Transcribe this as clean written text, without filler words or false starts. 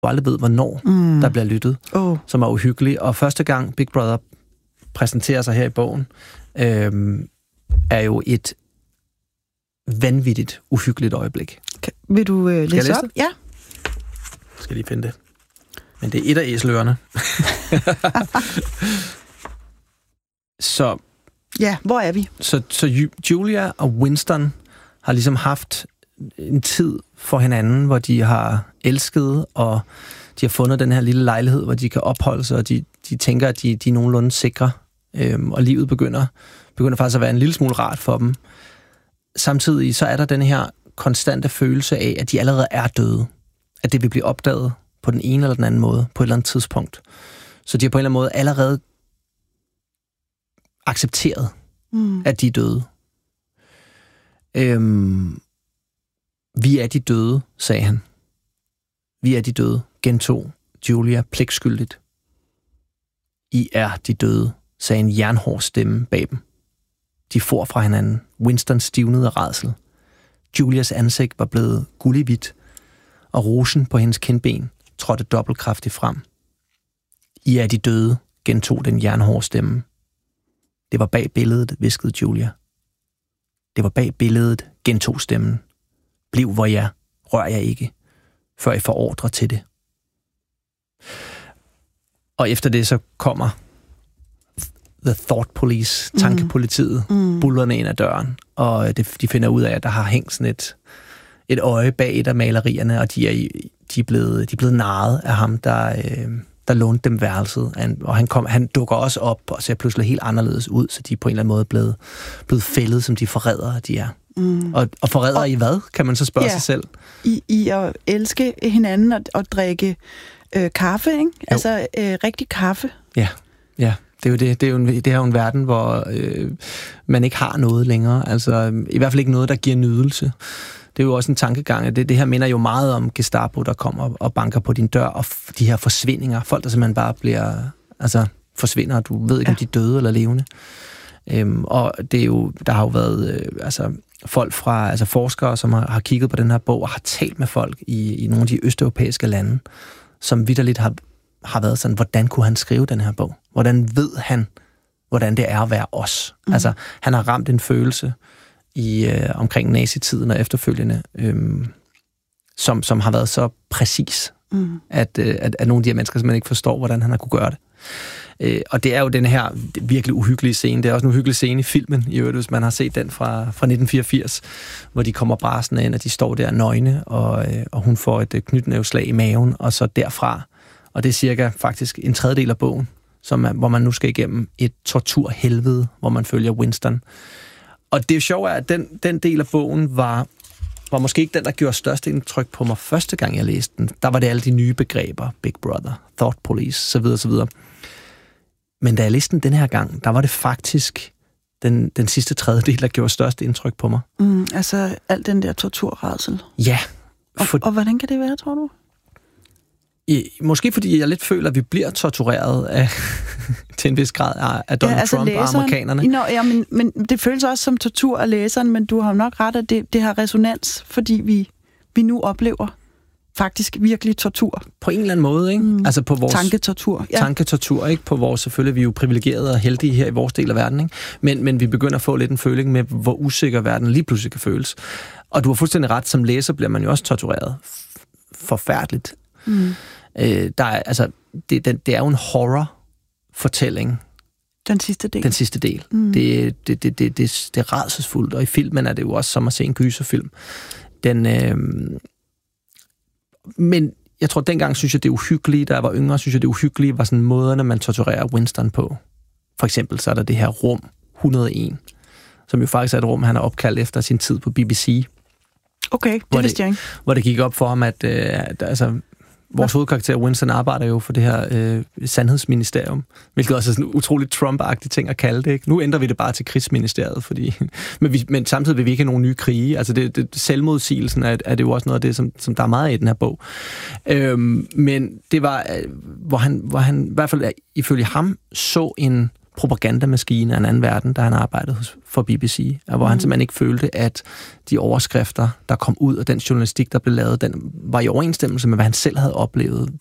aldrig ved, hvornår der bliver lyttet, som er uhyggelig. Og første gang Big Brother præsenterer sig her i bogen, er jo et vanvittigt uhyggeligt øjeblik. Vil du læse op? Ja. Jeg skal lige finde det. Men det er et af æselørerne. Så... Ja, hvor er vi? Så Julia og Winston har ligesom haft en tid for hinanden, hvor de har elsket, og de har fundet den her lille lejlighed, hvor de kan opholde sig, og de tænker, at de er nogenlunde sikre, og livet begynder faktisk at være en lille smule rart for dem. Samtidig så er der den her konstante følelse af, at de allerede er døde. At det vil blive opdaget på den ene eller den anden måde, på et eller andet tidspunkt. Så de har på en eller anden måde allerede accepteret, at de er døde. Vi er de døde, sagde han. Vi er de døde, gentog Julia pligtskyldigt. I er de døde, sagde en jernhård stemme bag dem. De for fra hinanden. Winston stivnede af rædsel. Julias ansigt var blevet gullighvidt, og rougen på hendes kindben trådte dobbeltkraftigt frem. I er de døde, gentog den jernhårde stemme. Det var bag billedet, hviskede Julia. Det var bag billedet, gentog stemmen. Bliv hvor jeg, rør jeg ikke, før I får ordre til det. Og efter det så kommer The Thought Police, tankepolitiet, bullerne ind ad døren, og de finder ud af, at der har hængt sådan et øje bag et af malerierne, og de er blevet narret af ham, der lånte dem værelset. Og han dukker også op og ser pludselig helt anderledes ud, så de er på en eller anden måde blevet fældet, som de forrædere, de er. Og forrædere i hvad, kan man så spørge sig selv? I at elske hinanden og drikke kaffe, ikke? Jo. Altså rigtig kaffe. Ja. Det er jo det. Det er jo en verden, hvor man ikke har noget længere. Altså i hvert fald ikke noget, der giver nydelse. Det er jo også en tankegang, at det her minder jo meget om Gestapo, der kommer og banker på din dør, og de her forsvindinger. Folk, der simpelthen bare forsvinder, og du ved ikke, om de er døde eller levende. Og det er jo, der har jo været folk fra, forskere, som har kigget på den her bog, og har talt med folk i nogle af de østeuropæiske lande, som vitterligt har været sådan, hvordan kunne han skrive den her bog? Hvordan ved han, hvordan det er at være os? Altså, han har ramt en følelse omkring nazitiden og efterfølgende, som har været så præcis, at nogle af de her mennesker simpelthen ikke forstår, hvordan han har kunne gøre det. Og det er jo den her virkelig uhyggelige scene. Det er også en uhyggelig scene i filmen, i øvrigt, hvis man har set den fra 1984, hvor de kommer brasende ind, og de står der nøgne, og hun får et knytnæveslag i maven, og så derfra, og det er cirka faktisk en tredjedel af bogen, hvor man nu skal igennem et torturhelvede, hvor man følger Winston. Og det er jo sjovt, at den del af bogen var måske ikke den, der gjorde størst indtryk på mig første gang, jeg læste den. Der var det alle de nye begreber, Big Brother, Thought Police, så videre. Men da jeg læste den her gang, der var det faktisk den sidste tredjedel, der gjorde størst indtryk på mig. Altså al den der torturrædsel. Ja. Og hvordan kan det være, tror du? Måske fordi jeg lidt føler, at vi bliver tortureret til en vis grad af Donald Trump læseren, og amerikanerne. Men det føles også som tortur af læseren, men du har nok ret, at det har resonans, fordi vi nu oplever faktisk virkelig tortur. På en eller anden måde, ikke? Altså på vores tanketortur. Ja. Tanketortur, ikke? På vores, selvfølgelig, vi er jo privilegerede og heldige her i vores del af verden, ikke? Men vi begynder at få lidt en føling med, hvor usikker verden lige pludselig kan føles. Og du har fuldstændig ret, som læser bliver man jo også tortureret. Forfærdeligt. Det er jo en horror-fortælling. Den sidste del. Det er rædselsfuldt, og i filmen er det jo også som at se en gyserfilm. Men jeg tror, dengang synes jeg, det er uhyggeligt, da jeg var yngre, synes jeg, det uhyggelige var sådan måderne, man torturerer Winston på. For eksempel så er der det her rum 101, som jo faktisk er et rum, han har opkaldt efter sin tid på BBC. Okay, det vidste jeg ikke. Hvor det gik op for ham, at vores hovedkarakter Winston arbejder jo for det her sandhedsministerium, hvilket også er sådan en utroligt Trump-agtig ting at kalde det, ikke? Nu ændrer vi det bare til krigsministeriet, fordi men samtidig vil vi ikke have nogen nye krige. Altså selvmodsigelsen er det jo også noget af det, som der er meget af i den her bog. Men det var, hvor han i hvert fald ifølge ham så en propagandamaskine af en anden verden, da han arbejdede for BBC, hvor han simpelthen ikke følte, at de overskrifter, der kom ud af den journalistik, der blev lavet, den var i overensstemmelse med, hvad han selv havde oplevet